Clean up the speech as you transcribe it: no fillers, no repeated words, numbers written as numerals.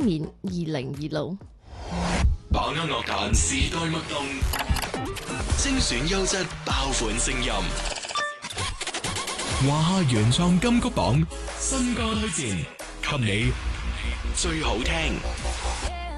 年2026。 把握樂壇時代脈動，精選優質爆款聲音。華夏原創金曲榜新歌推薦，給你最好聽、